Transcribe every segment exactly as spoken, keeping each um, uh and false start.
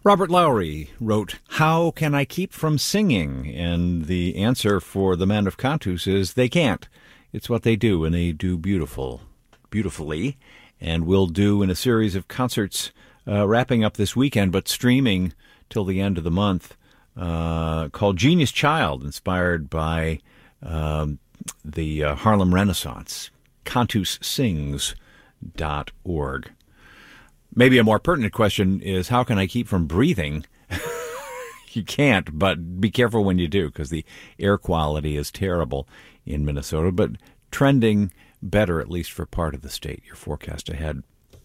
Robert Lowry wrote, "How can I keep from singing?" And the answer for the men of Cantus is they can't. It's what they do, and they do beautiful, beautifully, and will do in a series of concerts uh, wrapping up this weekend, but streaming till the end of the month, uh, called Genius Child, inspired by um, the uh, Harlem Renaissance. cantus sings dot org. Maybe a more pertinent question is, how can I keep from breathing? You can't, but be careful when you do, because the air quality is terrible in Minnesota, but trending better, at least for part of the state. Your forecast ahead.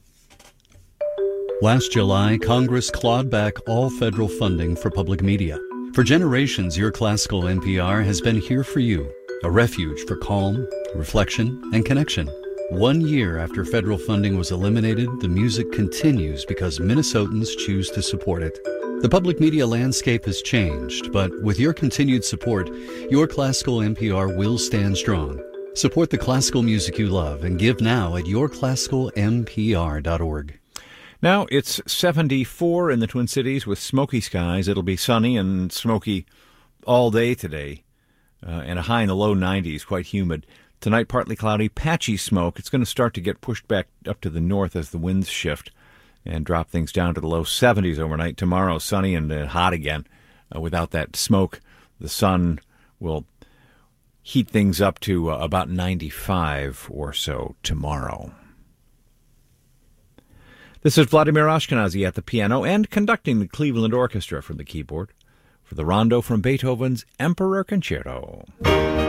Last July, Congress clawed back all federal funding for public media. For generations, Your Classical N P R has been here for you, a refuge for calm, reflection, and connection. One year after federal funding was eliminated, the music continues because Minnesotans choose to support it. The public media landscape has changed, but with your continued support, Your Classical N P R will stand strong. Support the classical music you love and give now at your classical n p r dot org. Now it's seventy-four in the Twin Cities with smoky skies. It'll be sunny and smoky all day today, uh, and a high in the low nineties, quite humid. Tonight, partly cloudy, patchy smoke. It's going to start to get pushed back up to the north as the winds shift and drop things down to the low seventies overnight. Tomorrow, sunny and uh, hot again. Uh, without that smoke, the sun will heat things up to uh, about ninety-five or so tomorrow. This is Vladimir Ashkenazy at the piano and conducting the Cleveland Orchestra from the keyboard for the rondo from Beethoven's Emperor Concerto.